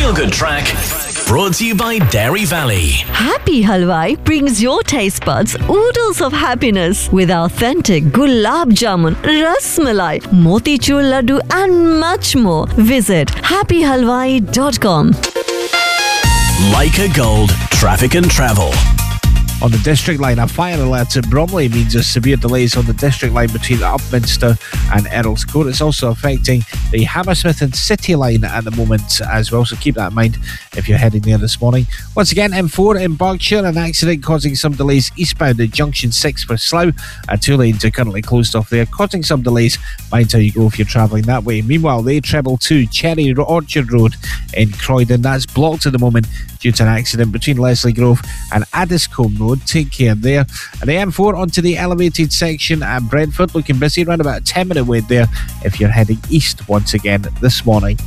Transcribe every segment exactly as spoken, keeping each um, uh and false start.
feel-good track brought to you by Dairy Valley. Happy Halwai brings your taste buds oodles of happiness with authentic gulab jamun, ras malai, motichur laddu and much more. Visit happy halwai dot com. Leica Gold Traffic and Travel. On the District Line, a fire alert at Bromley means there's severe delays on the District Line between Upminster and Earls Court. It's also affecting the Hammersmith and City Line at the moment as well, so keep that in mind if you're heading there this morning. Once again, M four in Berkshire, an accident causing some delays eastbound at Junction six for Slough. Uh, two lanes are currently closed off there, causing some delays. Mind how you go if you're travelling that way. Meanwhile, the Treble two Cherry Orchard Road in Croydon, that's blocked at the moment due to an accident between Leslie Grove and Addiscombe Road. Take care there. And the M four onto the elevated section at Brentford, looking busy, around about a ten minute wait there if you're heading east once again this morning.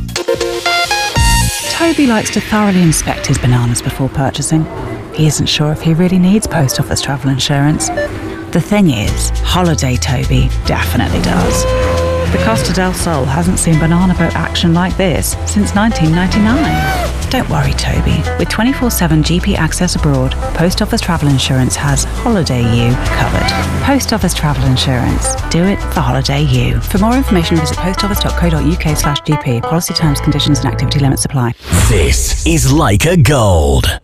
Toby likes to thoroughly inspect his bananas before purchasing. He isn't sure if he really needs post office travel insurance. The thing is, Holiday Toby definitely does. The Costa del Sol hasn't seen banana boat action like this since nineteen ninety-nine. Don't worry, Toby. With twenty-four seven G P access abroad, Post Office Travel Insurance has Holiday U covered. Post Office Travel Insurance. Do it for Holiday U. For more information, visit postoffice.co.uk slash GP. Policy terms, conditions and activity limits apply. This is Leica Gold.